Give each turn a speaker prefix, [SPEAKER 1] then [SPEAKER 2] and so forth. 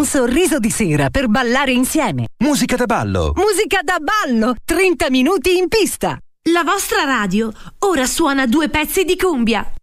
[SPEAKER 1] sorriso di sera per ballare insieme.
[SPEAKER 2] Musica da ballo.
[SPEAKER 1] Musica da ballo, 30 minuti in pista.
[SPEAKER 3] La vostra radio ora suona 2 pezzi di cumbia.